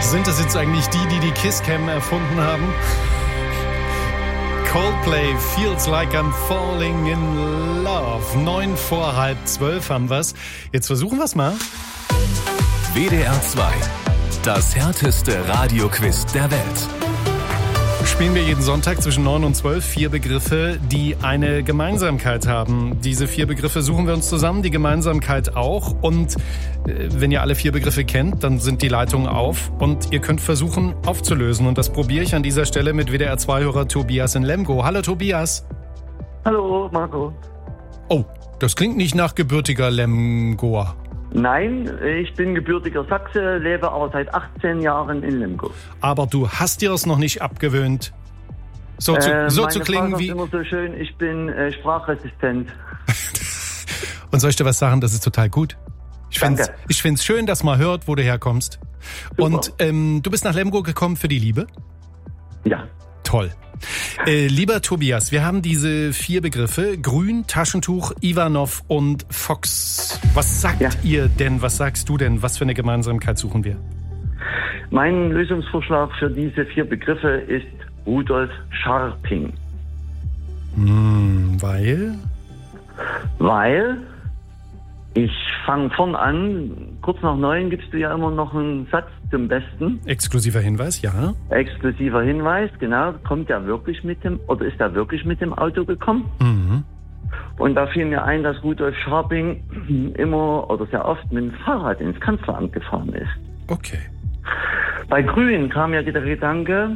Sind das jetzt eigentlich die Kisscam erfunden haben? Coldplay, Feels Like I'm Falling in Love. 11:09 haben wir's. Jetzt versuchen wir's mal. WDR 2. Das härteste Radioquiz der Welt. Spielen wir jeden Sonntag zwischen 9 und 12 4 Begriffe, die eine Gemeinsamkeit haben. Diese 4 Begriffe suchen wir uns zusammen, die Gemeinsamkeit auch. Und wenn ihr alle 4 Begriffe kennt, dann sind die Leitungen auf und ihr könnt versuchen aufzulösen. Und das probiere ich an dieser Stelle mit WDR 2-Hörer Tobias in Lemgo. Hallo Tobias. Hallo Marco. Oh, das klingt nicht nach gebürtiger Lemgoer. Nein, ich bin gebürtiger Sachse, lebe aber seit 18 Jahren in Lemgo. Aber du hast dir es noch nicht abgewöhnt, so zu klingen Frau wie... sagt immer so schön, ich bin sprachresistent. Und soll ich dir was sagen, das ist total gut. Ich find's schön, dass man hört, wo du herkommst. Super. Und du bist nach Lemgo gekommen für die Liebe? Ja. Toll. Lieber Tobias, wir haben diese 4 Begriffe, Grün, Taschentuch, Ivanov und Fox. Was sagt ihr denn, was sagst du denn, was für eine Gemeinsamkeit suchen wir? Mein Lösungsvorschlag für diese 4 Begriffe ist Rudolf Scharping. Weil? Weil, ich fange vorn an, kurz nach 9 gibst du ja immer noch einen Satz zum Besten. Exklusiver Hinweis, ja. Exklusiver Hinweis, genau. Ist er wirklich mit dem Auto gekommen? Mhm. Und da fiel mir ein, dass Rudolf Scharping immer oder sehr oft mit dem Fahrrad ins Kanzleramt gefahren ist. Okay. Bei Grün kam ja der Gedanke,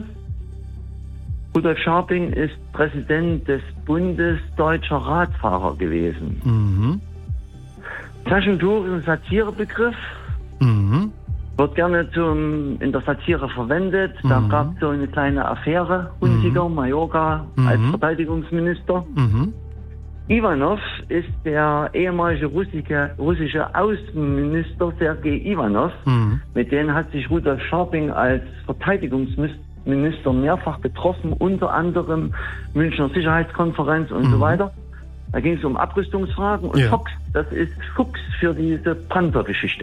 Rudolf Scharping ist Präsident des Bundes Deutscher Radfahrer gewesen. Mhm. Taschentuch ist ein Satirebegriff. Mhm. Wird gerne in der Satire verwendet. Da gab es so eine kleine Affäre. Hunziker, Mallorca als Verteidigungsminister. Mhm. Ivanov ist der ehemalige russische Außenminister Sergei Ivanov. Mhm. Mit denen hat sich Rudolf Scharping als Verteidigungsminister mehrfach getroffen, unter anderem Münchner Sicherheitskonferenz und so weiter. Da ging es um Abrüstungsfragen und Fox, das ist Fuchs für diese Panzergeschichte.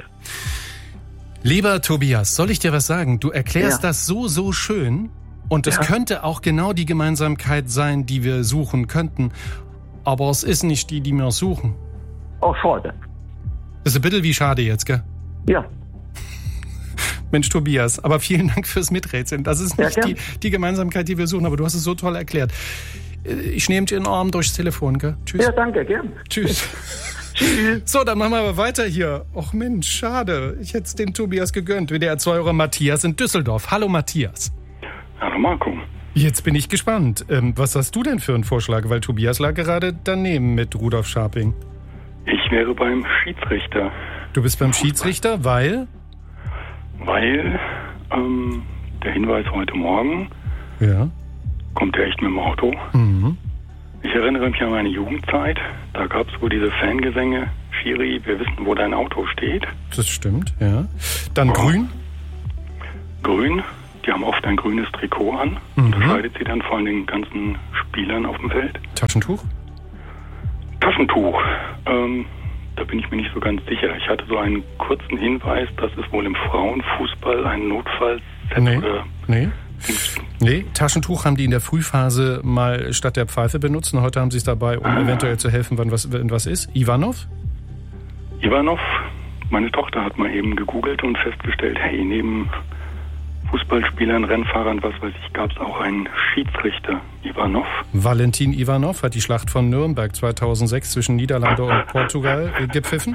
Lieber Tobias, soll ich dir was sagen? Du erklärst das so schön und es könnte auch genau die Gemeinsamkeit sein, die wir suchen könnten. Aber es ist nicht die wir suchen. Oh, schade. Das ist ein bisschen wie schade jetzt, gell? Ja. Mensch, Tobias, aber vielen Dank fürs Miträtseln. Das ist nicht die Gemeinsamkeit, die wir suchen, aber du hast es so toll erklärt. Ich nehme dich in den Arm durchs Telefon, gell? Tschüss. Ja, danke, gern. Tschüss. Tschüss. So, dann machen wir aber weiter hier. Och Mensch, schade. Ich hätte es dem Tobias gegönnt. WDR 2-Hörer Matthias in Düsseldorf. Hallo Matthias. Hallo Marco. Jetzt bin ich gespannt. Was hast du denn für einen Vorschlag? Weil Tobias lag gerade daneben mit Rudolf Scharping. Ich wäre beim Schiedsrichter. Du bist beim Schiedsrichter, weil? Weil der Hinweis heute Morgen kommt er echt mit dem Auto. Mhm. Ich erinnere mich an meine Jugendzeit. Da gab es wohl diese Fangesänge. Schiri, wir wissen, wo dein Auto steht. Das stimmt, ja. Dann Grün? Grün. Die haben oft ein grünes Trikot an. Unterscheidet sie dann von den ganzen Spielern auf dem Feld. Taschentuch? Taschentuch. Da bin ich mir nicht so ganz sicher. Ich hatte so einen kurzen Hinweis, dass es wohl im Frauenfußball ein Notfallset oder... Nee, Taschentuch haben die in der Frühphase mal statt der Pfeife benutzt. Und heute haben sie es dabei, um eventuell zu helfen, wenn was ist. Ivanov? Ivanov, meine Tochter hat mal eben gegoogelt und festgestellt, hey, neben Fußballspielern, Rennfahrern, was weiß ich, gab es auch einen Schiedsrichter, Ivanov. Valentin Ivanov hat die Schlacht von Nürnberg 2006 zwischen Niederlande und Portugal gepfiffen.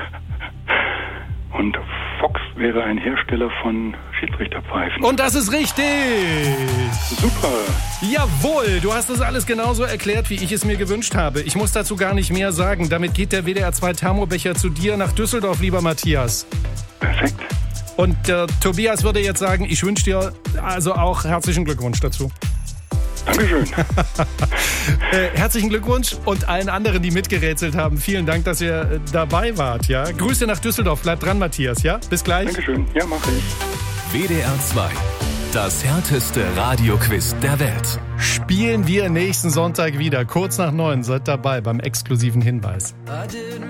Und Fox wäre ein Hersteller von Schiedsrichterpfeifen. Und das ist richtig! Super! Jawohl, du hast das alles genauso erklärt, wie ich es mir gewünscht habe. Ich muss dazu gar nicht mehr sagen. Damit geht der WDR 2 Thermobecher zu dir nach Düsseldorf, lieber Matthias. Perfekt. Und Tobias würde jetzt sagen, ich wünsche dir also auch herzlichen Glückwunsch dazu. Dankeschön. Herzlichen Glückwunsch und allen anderen, die mitgerätselt haben. Vielen Dank, dass ihr dabei wart. Ja? Grüße nach Düsseldorf. Bleib dran, Matthias. Ja? Bis gleich. Dankeschön. Ja, mache ich. WDR 2. Das härteste Radioquiz der Welt. Spielen wir nächsten Sonntag wieder. Kurz nach 9. Seid dabei beim exklusiven Hinweis.